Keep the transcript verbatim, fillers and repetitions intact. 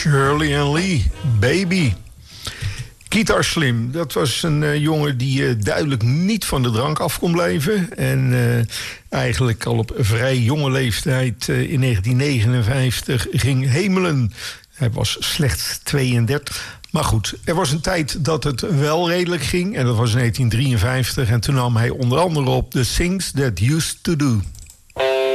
Shirley and Lee, Baby. Guitar Slim, dat was een uh, jongen die uh, duidelijk niet van de drank af kon blijven. En uh, eigenlijk al op vrij jonge leeftijd uh, in negentien negenenvijftig ging hemelen. Hij was slechts tweeëndertig. Maar goed, er was een tijd dat het wel redelijk ging. En dat was in negentien drieënvijftig. En toen nam hij onder andere op The Things That Used To Do.